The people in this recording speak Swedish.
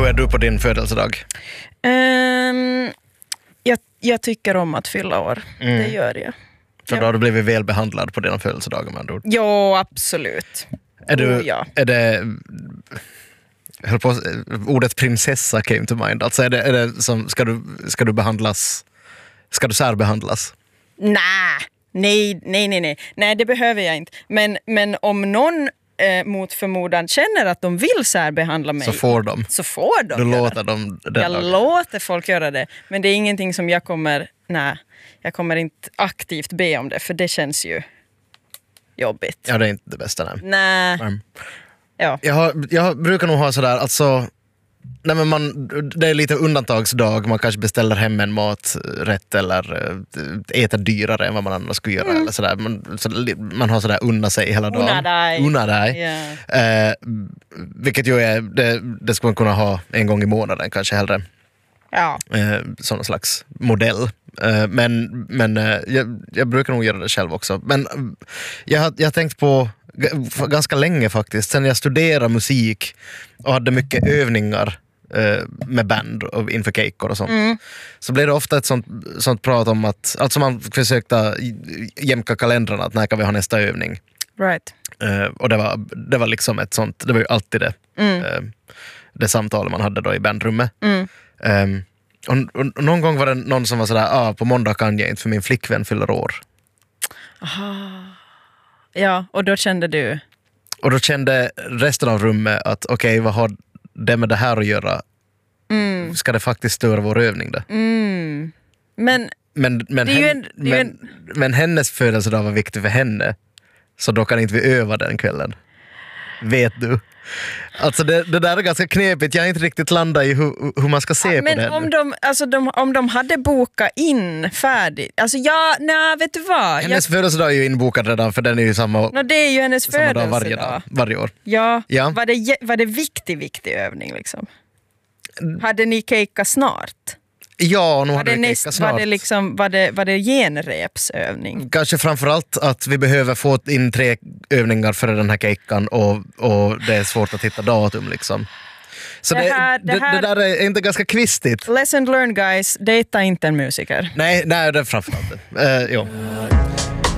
Hur är du på din födelsedag? Jag tycker om att fylla år. Det gör jag. Så då har du blivit välbehandlad på dina födelsedagar med andra ord? Ja, absolut. Är det höll på, ordet prinsessa came to mind. Alltså är det som, ska du behandlas, ska du särbehandlas? Nej, det behöver jag inte. Men om någon mot förmodan känner att de vill särbehandla mig, så får de. Du låter dem den jag dagen. låter folk göra det. Men det är ingenting som jag kommer inte aktivt be om det, för det känns ju jobbigt. Ja, det är inte det bästa. Nej. Ja. Jag brukar nog ha sådär, alltså, det är lite undantagsdag, man kanske beställer hem en maträtt eller äter dyrare än vad man annars skulle göra eller sådär. Man har sådär unna sig hela dagen. Unna dig. Yeah. Vilket ju är, det ska man kunna ha en gång i månaden kanske hellre. Ja. Sån slags modell. Men jag brukar nog göra det själv också. Men jag har tänkt på ganska länge faktiskt, sen jag studerade musik och hade mycket övningar med band och inför cakeor och sånt. Så blev det ofta ett sånt prat om att, alltså man försökte jämka kalendrarna, att när kan vi ha nästa övning. Right. Och det var liksom ett sånt, det var ju alltid det samtalet man hade då i bandrummet. Och någon gång var det någon som var sådär, på måndag kan jag inte för min flickvän fyller år. Aha. Ja, och då kände du? Och då kände resten av rummet att okej, vad har det med det här att göra? Ska det faktiskt störa vår övning då? Men hennes födelsedag var viktig för henne, så då kan inte vi öva den kvällen. Vet du? Alltså det där är ganska knepigt. Jag har inte riktigt landat i hur man ska se på det. Men om de hade bokat in färdigt. Alltså vet du vad? Hennes födelsedag är ju inbokad redan, för den är ju samma. Det är ju hennes födelsedag varje år. Ja. Var det viktig övning liksom? Hade ni cakeat snart? Ja, nu hade vi cakeat snart. Var det genrepsövning? Kanske framförallt att vi behöver få in 3 övningar för den här cakean och det är svårt att hitta datum liksom. Så det där är inte ganska kvistigt. Lesson learned, guys. Dejta inte en musiker. Nej, det är framförallt det. Jo.